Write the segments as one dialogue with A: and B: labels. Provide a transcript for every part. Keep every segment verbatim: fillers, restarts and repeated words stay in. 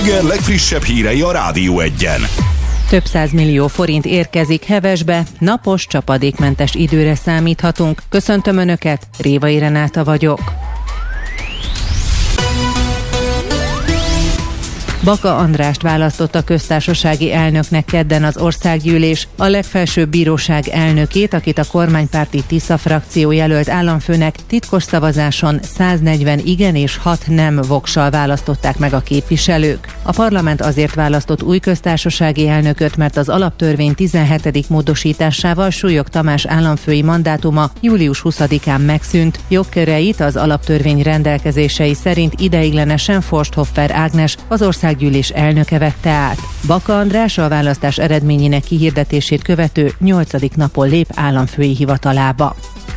A: reggel legfrissebb hírei a Rádió Egyen.
B: Több százmillió forint érkezik Hevesbe, napos, csapadékmentes időre számíthatunk. Köszöntöm Önöket, Révai Renáta vagyok. Baka Andrást választotta köztársasági elnöknek kedden az országgyűlés, a legfelsőbb bíróság elnökét, akit a kormánypárti Tisza frakció jelölt államfőnek, titkos szavazáson száznegyven igen és hat nem vokszal választották meg a képviselők. A parlament azért választott új köztársasági elnököt, mert az alaptörvény tizenhetedik módosításával Súlyog Tamás államfői mandátuma július huszadikán megszűnt, jogköreit az alaptörvény rendelkezései szerint ideiglenesen Forsthoffer Ágnes, az országgyűlés elnöke vette át. Baka András a választás eredményének kihirdetését követő nyolcadik napon lép államfői hivatalába.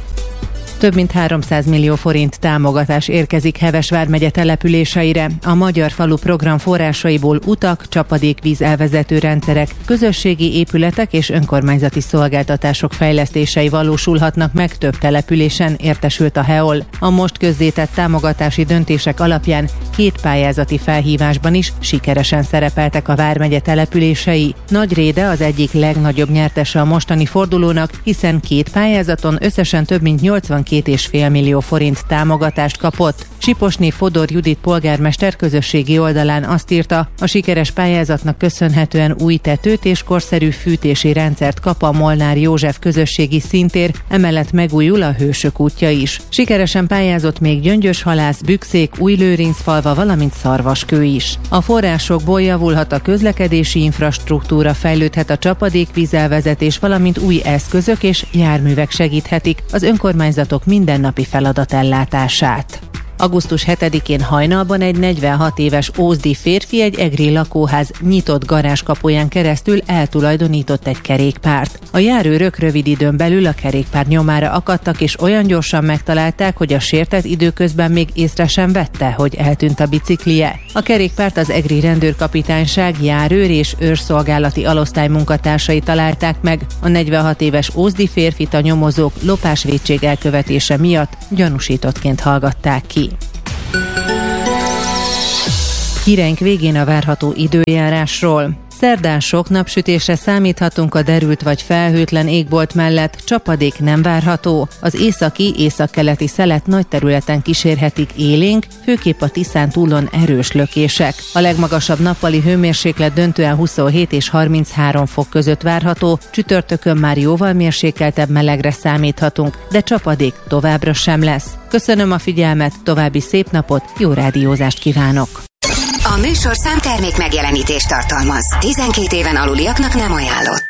B: Több mint háromszáz millió forint támogatás érkezik Heves vármegye településeire. A Magyar Falu program forrásaiból utak, csapadékvíz elvezető rendszerek, közösségi épületek és önkormányzati szolgáltatások fejlesztései valósulhatnak meg több településen, értesült a hé e o el. A most közzétett támogatási döntések alapján két pályázati felhívásban is sikeresen szerepeltek a vármegye települései. Nagyréde az egyik legnagyobb nyertese a mostani fordulónak, hiszen két pályázaton összesen több mint nyolcvankét egész öt millió forint támogatást kapott. Siposné Fodor Judit polgármester közösségi oldalán azt írta, a sikeres pályázatnak köszönhetően új tetőt és korszerű fűtési rendszert kap a Molnár József közösségi színtér, emellett megújul a Hősök útja is. Sikeresen pályázott még Gyöngyöshalász, Bükszék, Újlőrincfalva, valamint Szarvaskő is. A forrásokból javulhat a közlekedési infrastruktúra, fejlődhet a csapadékvízelvezetés, valamint új eszközök és járművek segíthetik az önkormányzatok mindennapi feladatellátását. augusztus hetedikén hajnalban egy negyvenhat éves ózdi férfi egy egri lakóház nyitott garázskapuján keresztül eltulajdonított egy kerékpárt. A járőrök rövid időn belül a kerékpár nyomára akadtak, és olyan gyorsan megtalálták, hogy a sértett időközben még észre sem vette, hogy eltűnt a biciklije. A kerékpárt az egri rendőrkapitányság, járőr és őrszolgálati alosztály munkatársai találták meg. A negyvenhat éves ózdi férfit a nyomozók lopásvétség elkövetése miatt gyanúsítottként hallgatták ki. Híreink végén a várható időjárásról. Szerdán sok napsütésre számíthatunk, a derült vagy felhőtlen égbolt mellett, csapadék nem várható. Az északi, északkeleti szelet nagy területen kísérhetik élénk, főképp a Tiszán túlon erős lökések. A legmagasabb nappali hőmérséklet döntően huszonhét és harminchárom fok között várható, csütörtökön már jóval mérsékeltebb melegre számíthatunk, de csapadék továbbra sem lesz. Köszönöm a figyelmet, további szép napot, jó rádiózást kívánok!
C: A műsor számtermék megjelenítést tartalmaz. tizenkét éven aluliaknak nem ajánlott.